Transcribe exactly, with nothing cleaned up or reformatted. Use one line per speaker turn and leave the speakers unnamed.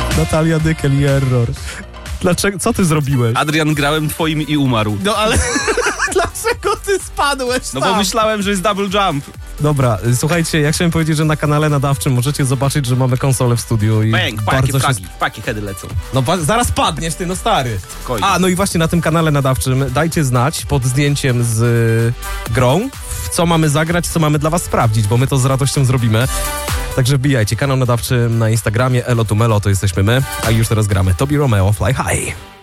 Natalia Dykel i Error. Dlaczego? Co ty zrobiłeś?
Adrian, grałem twoim i umarł.
No ale... Dlaczego ty spadłeś
No
tam?
bo myślałem, że jest double jump.
Dobra, słuchajcie, ja chciałem powiedzieć, że na kanale nadawczym możecie zobaczyć, że mamy konsolę w studiu i
Bang,
bardzo
paki,
się...
fragi, paki, heady lecą.
No ba- zaraz padniesz, ty, no stary.
Spokojnie.
A, no i właśnie na tym kanale nadawczym dajcie znać pod zdjęciem z y, grą, w co mamy zagrać, co mamy dla was sprawdzić, bo my to z radością zrobimy. Także wbijajcie, kanał nadawczy na Instagramie, Elo to Melo, to jesteśmy my, a już teraz gramy Tobi Romeo, Fly High.